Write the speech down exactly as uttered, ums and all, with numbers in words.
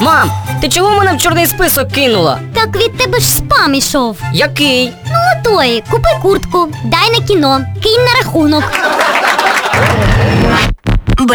Мам, ти чого мене в чорний список кинула? Так від тебе ж спам ішов. Який? Ну той, купи куртку, дай на кіно, кинь на рахунок.